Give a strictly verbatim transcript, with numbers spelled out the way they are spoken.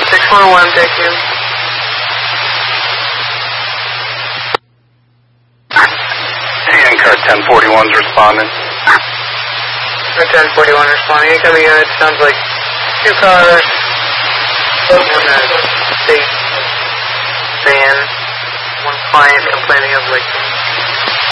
six one one, thank you. And car ten forty-one's responding. Car ten forty-one responding. Incoming unit, sounds like two cars. One uh, state van. One client complaining of like